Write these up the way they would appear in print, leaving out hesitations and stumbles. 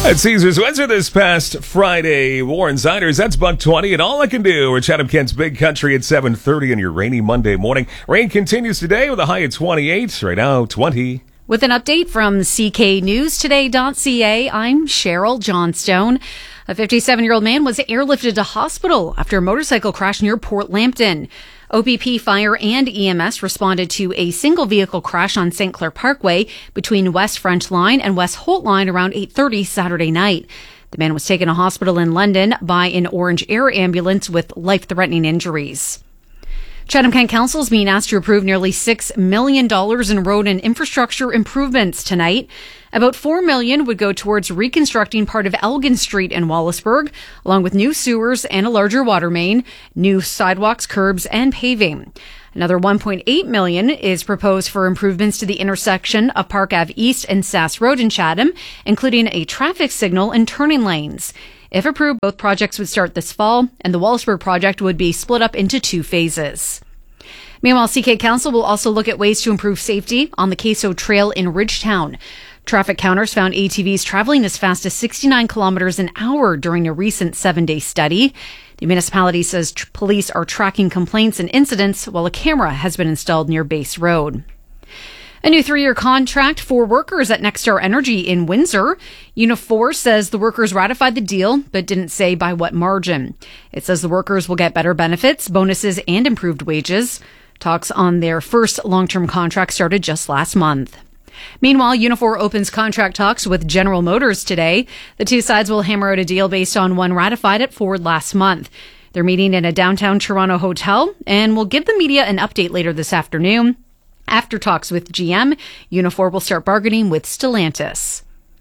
At Caesars Windsor this past Friday, Warren Ziners, that's $1.20, and all I can do. We're Chatham-Kent's Big Country at 7:30 on your rainy Monday morning. Rain continues today with a high at 28, right now 20. With an update from CKNewsToday.ca, I'm Cheryl Johnstone. A 57-year-old man was airlifted to hospital after a motorcycle crash near Port Lambton. OPP Fire and EMS responded to a single vehicle crash on St. Clair Parkway between West French Line and West Holt Line around 8:30 Saturday night. The man was taken to hospital in London by an Orange Air ambulance with life-threatening injuries. Chatham-Kent Council is being asked to approve nearly $6 million in road and infrastructure improvements tonight. About $4 million would go towards reconstructing part of Elgin Street in Wallaceburg, along with new sewers and a larger water main, new sidewalks, curbs, and paving. Another $1.8 million is proposed for improvements to the intersection of Park Ave East and Sass Road in Chatham, including a traffic signal and turning lanes. If approved, both projects would start this fall, and the Wallaceburg project would be split up into 2 phases. Meanwhile, CK Council will also look at ways to improve safety on the Queso Trail in Ridgetown. Traffic counters found ATVs traveling as fast as 69 kilometers an hour during a recent 7-day study. The municipality says police are tracking complaints and incidents while a camera has been installed near Base Road. A new 3-year contract for workers at Nexstar Energy in Windsor. Unifor says the workers ratified the deal, but didn't say by what margin. It says the workers will get better benefits, bonuses, and improved wages. Talks on their first long-term contract started just last month. Meanwhile, Unifor opens contract talks with General Motors today. The two sides will hammer out a deal based on one ratified at Ford last month. They're meeting in a downtown Toronto hotel and will give the media an update later this afternoon. After talks with GM, Unifor will start bargaining with Stellantis.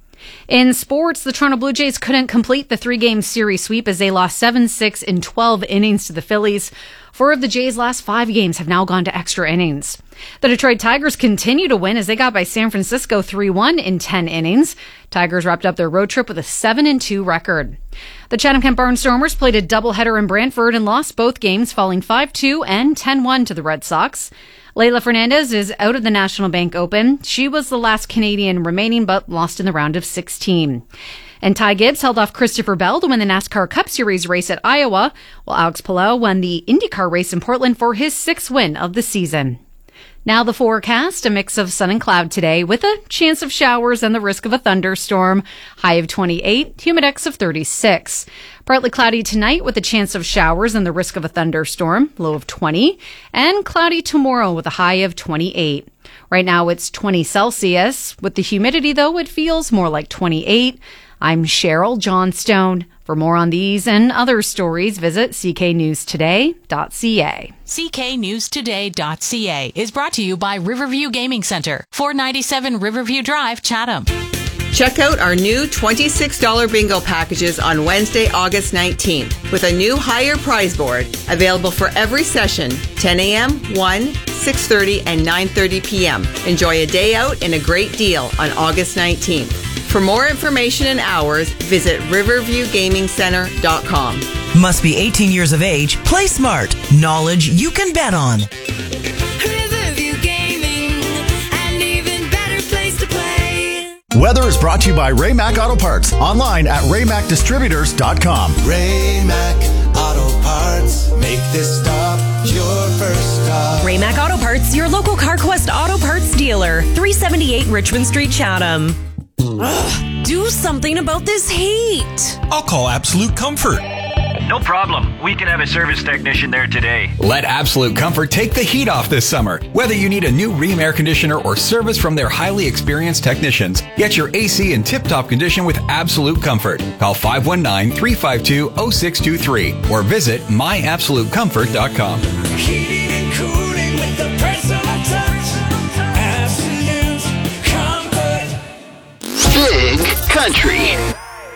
In sports, the Toronto Blue Jays couldn't complete the 3-game series sweep as they lost 7-6 in 12 innings to the Phillies. 4 of the Jays' last 5 games have now gone to extra innings. The Detroit Tigers continue to win as they got by San Francisco 3-1 in 10 innings. Tigers wrapped up their road trip with a 7-2 record. The Chatham-Kent Barnstormers played a doubleheader in Brantford and lost both games, falling 5-2 and 10-1 to the Red Sox. Leila Fernandez is out of the National Bank Open. She was the last Canadian remaining, but lost in the round of 16. And Ty Gibbs held off Christopher Bell to win the NASCAR Cup Series race at Iowa, while Alex Palou won the IndyCar race in Portland for his 6th win of the season. Now the forecast, a mix of sun and cloud today with a chance of showers and the risk of a thunderstorm. High of 28, humidex of 36. Partly cloudy tonight with a chance of showers and the risk of a thunderstorm. Low of 20. And cloudy tomorrow with a high of 28. Right now it's 20 Celsius. With the humidity though, it feels more like 28. I'm Cheryl Johnstone. For more on these and other stories, visit cknewstoday.ca. cknewstoday.ca is brought to you by Riverview Gaming Center, 497 Riverview Drive, Chatham. Check out our new $26 bingo packages on Wednesday, August 19th with a new higher prize board available for every session, 10 a.m., 1, 6:30, and 9:30 p.m. Enjoy a day out and a great deal on August 19th. For more information and hours, visit riverviewgamingcenter.com. Must be 18 years of age. Play smart. Knowledge you can bet on. Riverview Gaming, an even better place to play. Weather is brought to you by Ray Mac Auto Parts. Online at raymacdistributors.com. Ray Mac Auto Parts. Make this stop your first stop. Ray Mac Auto Parts, your local CarQuest Auto Parts dealer. 378 Richmond Street, Chatham. Ugh, do something about this heat. I'll call Absolute Comfort. No problem. We can have a service technician there today. Let Absolute Comfort take the heat off this summer. Whether you need a new Rheem air conditioner or service from their highly experienced technicians, get your AC in tip-top condition with Absolute Comfort. Call 519-352-0623 or visit myabsolutecomfort.com.